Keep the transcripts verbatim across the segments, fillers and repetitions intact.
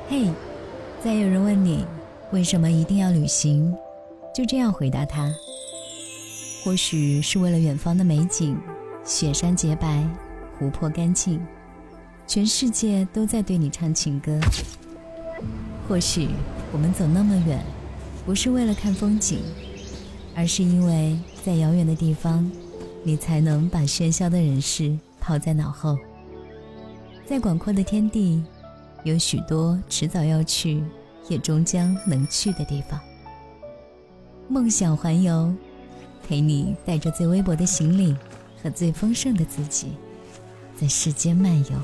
嘿，再有人问你为什么一定要旅行，就这样回答他。或许是为了远方的美景，雪山洁白，湖泊干净，全世界都在对你唱情歌。或许我们走那么远，不是为了看风景，而是因为在遥远的地方，你才能把喧嚣的人世抛在脑后。在广阔的天地，有许多迟早要去，也终将能去的地方。梦想环游，陪你带着最微薄的行李和最丰盛的自己，在世间漫游。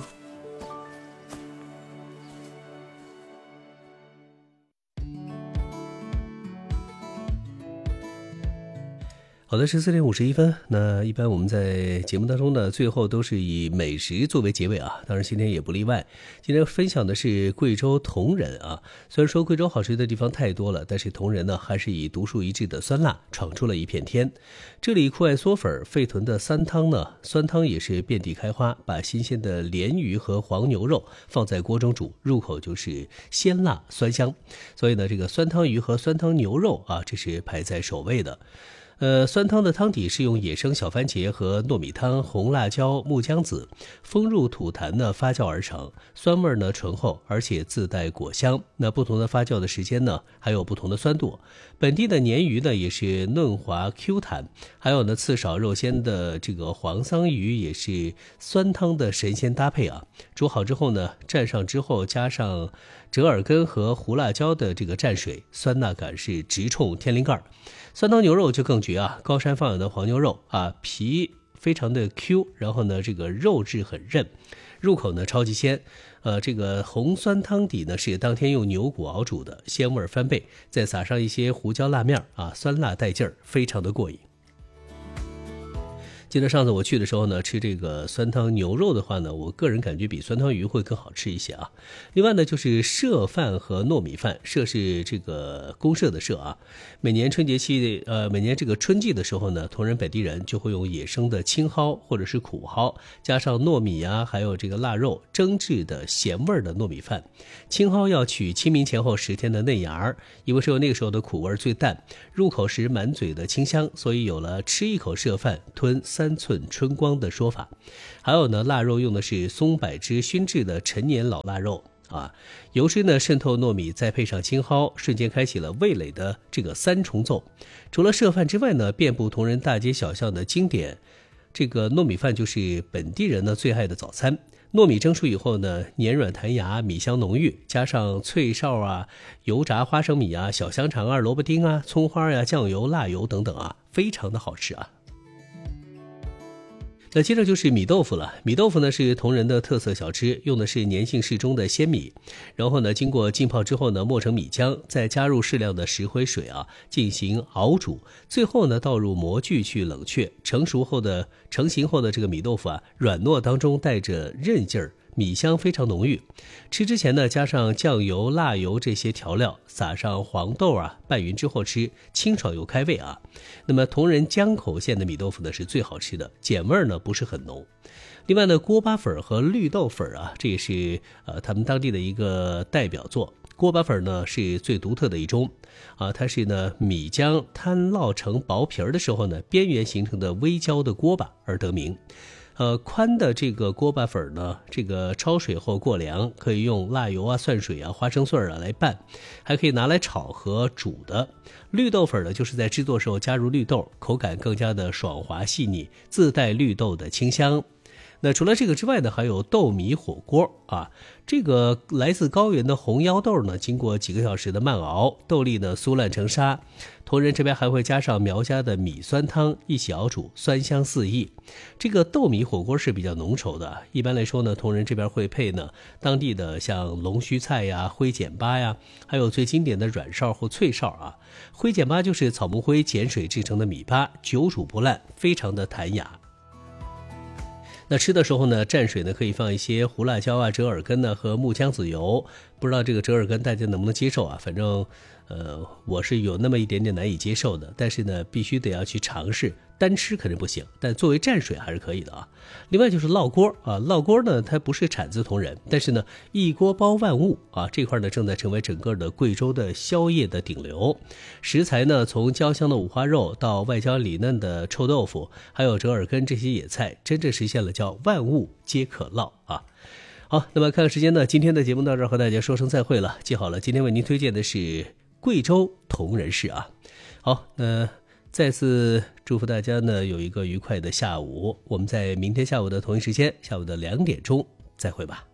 好的，十四点五十一分。那一般我们在节目当中呢，最后都是以美食作为结尾啊，当然今天也不例外。今天分享的是贵州铜仁啊。虽然说贵州好吃的地方太多了，但是铜仁呢，还是以独树一帜的酸辣闯出了一片天。这里酷爱嗦粉，沸腾的酸汤呢，酸汤也是遍地开花，把新鲜的鲢鱼和黄牛肉放在锅中煮，入口就是鲜辣酸香。所以呢，这个酸汤鱼和酸汤牛肉啊，这是排在首位的。呃，酸汤的汤底是用野生小番茄和糯米汤、红辣椒、木姜子封入土坛呢发酵而成，酸味呢醇厚，而且自带果香。那不同的发酵的时间呢，还有不同的酸度。本地的鲶鱼呢也是嫩滑 Q 弹，还有呢刺少肉鲜的这个黄桑鱼也是酸汤的神仙搭配啊。煮好之后呢，蘸上之后加上折耳根和胡辣椒的这个蘸水，酸辣感是直冲天灵盖。酸汤牛肉就更绝啊，高山放养的黄牛肉啊，皮非常的 Q， 然后呢这个肉质很韧，入口呢超级鲜。呃，这个红酸汤底呢是当天用牛骨熬煮的，鲜味翻倍，再撒上一些胡椒辣面啊，酸辣带劲儿，非常的过瘾。记得上次我去的时候呢，吃这个酸汤牛肉的话呢，我个人感觉比酸汤鱼会更好吃一些啊。另外呢，就是社饭和糯米饭，社是这个公社的社啊。每年春节期，呃，每年这个春季的时候呢，铜仁本地人就会用野生的青蒿或者是苦蒿，加上糯米啊，还有这个腊肉蒸制的咸味的糯米饭。青蒿要取清明前后十天的嫩芽儿，因为只有那个时候的苦味最淡，入口时满嘴的清香，所以有了吃一口社饭吞三三寸春光的说法。还有呢，腊肉用的是松柏枝熏制的陈年老腊肉啊，油脂呢渗透糯米，再配上青蒿，瞬间开启了味蕾的这个三重奏。除了社饭之外呢，遍布铜仁大街小巷的经典这个糯米饭就是本地人呢最爱的早餐。糯米蒸熟以后呢，黏软弹牙，米香浓郁，加上脆哨啊、油炸花生米啊、小香肠啊、萝卜丁啊、葱花呀、酱油、辣油等等啊，非常的好吃啊。那接着就是米豆腐了。米豆腐呢是铜仁的特色小吃，用的是粘性适中的鲜米，然后呢经过浸泡之后呢磨成米浆，再加入适量的石灰水啊进行熬煮，最后呢倒入模具去冷却。成熟后的成型后的这个米豆腐啊，软糯当中带着韧劲儿，米香非常浓郁。吃之前呢，加上酱油、辣油这些调料，撒上黄豆啊，拌匀之后吃，清爽又开胃啊。那么铜仁江口县的米豆腐呢是最好吃的，碱味呢不是很浓。另外呢，锅巴粉和绿豆粉啊，这也是呃他们当地的一个代表作。锅巴粉呢是最独特的一种啊，它是呢米浆摊烙成薄皮儿的时候呢，边缘形成的微焦的锅巴而得名。呃，宽的这个锅巴粉呢，这个焯水后过凉，可以用辣油啊、蒜水啊、花生碎啊来拌，还可以拿来炒和煮的。绿豆粉呢，就是在制作时候加入绿豆，口感更加的爽滑细腻，自带绿豆的清香。那除了这个之外呢，还有豆米火锅啊，这个来自高原的红腰豆呢，经过几个小时的慢熬，豆粒呢酥烂成沙。铜仁这边还会加上苗家的米酸汤一起熬煮，酸香四溢。这个豆米火锅是比较浓稠的，一般来说呢，铜仁这边会配呢当地的像龙须菜呀、灰碱巴呀，还有最经典的软哨或脆哨啊。灰碱巴就是草木灰碱水制成的米巴，久煮不烂，非常的弹牙。那吃的时候呢，蘸水呢可以放一些胡辣椒啊、折耳根呢和木姜子油，不知道这个折耳根大家能不能接受啊？反正呃我是有那么一点点难以接受的，但是呢必须得要去尝试， 单吃肯定不行，但作为蘸水还是可以的啊。另外就是烙锅啊，烙锅呢它不是产自同仁，但是呢一锅包万物啊，这块呢正在成为整个的贵州的宵夜的顶流。食材呢从焦香的五花肉到外焦里嫩的臭豆腐，还有折耳根这些野菜，真正实现了叫万物皆可烙啊。好，那么看看时间呢，今天的节目到这儿和大家说声再会了。记好了，今天为您推荐的是贵州铜仁市啊。好，那再次祝福大家呢有一个愉快的下午，我们在明天下午的同一时间，下午的两点钟再会吧。